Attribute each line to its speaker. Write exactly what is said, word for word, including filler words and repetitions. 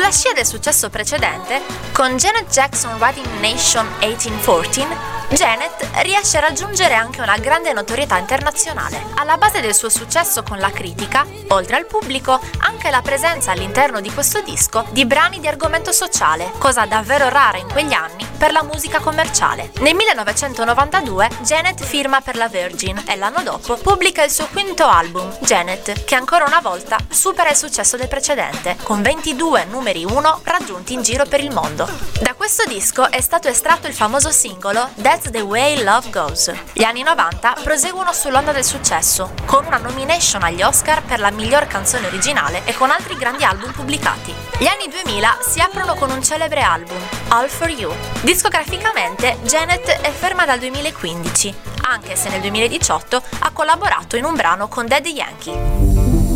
Speaker 1: Sulla scia del successo precedente, con Janet Jackson Riding Nation diciottocentoquattordici, Janet riesce a raggiungere anche una grande notorietà internazionale. Alla base del suo successo con la critica, oltre al pubblico, anche la presenza all'interno di questo disco di brani di argomento sociale, cosa davvero rara in quegli anni per la musica commerciale. Nel millenovecentonovantadue Janet firma per la Virgin e l'anno dopo pubblica il suo quinto album, Janet, che ancora una volta supera il successo del precedente, con ventidue numeri uno raggiunti in giro per il mondo. Da questo disco è stato estratto il famoso singolo That's the Way Love Goes. Gli anni novanta proseguono sull'onda del successo, con una nomination agli Oscar per la miglior canzone originale e con altri grandi album pubblicati. Gli anni duemila si aprono con un celebre album, All For You. Discograficamente, Janet è ferma dal duemilaquindici, anche se nel duemiladiciotto ha collaborato in un brano con Daddy Yankee.